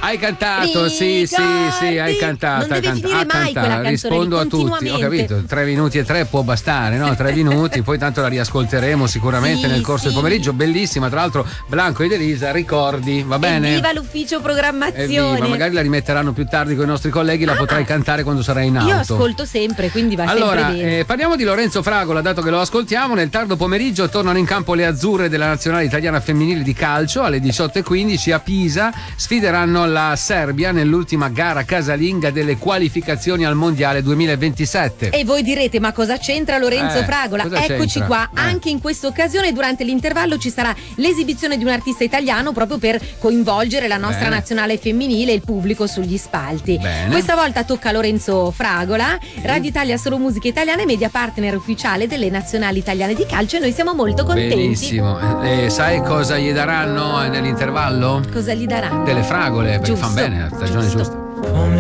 Hai cantato, sì, hai cantato. Non deve finire mai quella canzone, rispondo a tutti, ho capito, 3 minuti e 3 può bastare, no? 3 minuti, poi tanto la riascolteremo sicuramente nel corso del pomeriggio, bellissima, tra l'altro Blanco ed Elisa, ricordi, va bene? Viva l'ufficio programmazione. Evviva, magari la rimetteranno più tardi con i nostri colleghi, la potrai cantare quando sarai in auto. Io ascolto sempre, quindi va sempre bene. Parliamo di Lorenzo Fragola, dato che lo ascoltiamo. Nel tardo pomeriggio tornano in campo le azzurre della nazionale italiana femminile di calcio. Alle 18:15 a Pisa sfideranno la Serbia nell'ultima gara casalinga delle qualificazioni al mondiale 2027. E voi direte, ma cosa c'entra Lorenzo Fragola? Eccoci qua, anche in questa occasione durante l'intervallo ci sarà l'esibizione di un artista italiano proprio per coinvolgere la nostra nazionale femminile e il pubblico sugli spalti. Questa volta tocca a Lorenzo Fragola. Radio Italia Solo Musica Italiana e media partner ufficiale delle nazionali italiane di calcio, e noi siamo molto contenti. Benissimo. E sai cosa gli daranno nell'intervallo? Cosa gli daranno? Delle fragole, perché fanno bene, la stagione giusta.